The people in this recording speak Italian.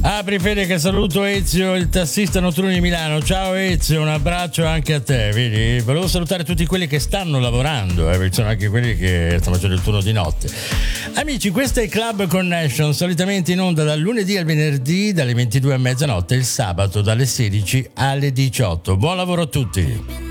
Apri Fede, che saluto Ezio, il tassista notturno di Milano. Ciao Ezio, un abbraccio anche a te. Vedi, volevo salutare tutti quelli che stanno lavorando, perché sono anche quelli che stanno facendo il turno di notte. Amici, questo è Club Connection, solitamente in onda dal lunedì al venerdì dalle 22 a mezzanotte, il sabato dalle 16 alle 18. Buon lavoro a tutti.